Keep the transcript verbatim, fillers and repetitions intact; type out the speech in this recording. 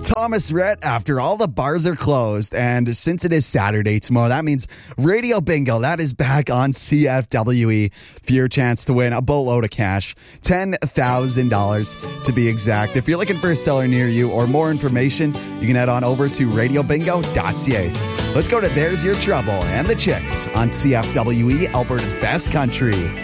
Thomas Rhett after all the bars are closed. And since it is Saturday tomorrow, that means Radio Bingo. That is back on C F W E for your chance to win a boatload of cash. ten thousand dollars to be exact. If you're looking for a seller near you or more information, you can head on over to radio bingo dot c a. Let's go to There's Your Trouble and the Chicks on C F W E, Alberta's best country.